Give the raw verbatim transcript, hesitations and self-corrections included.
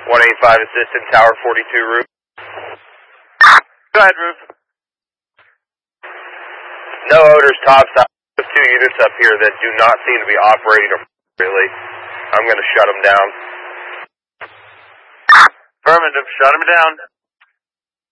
one eighty-five assistant, tower forty-two roof. Go ahead, roof. No odors topside. There's two units up here that do not seem to be operating appropriately. I'm going to shut them down. Affirmative, shut them down.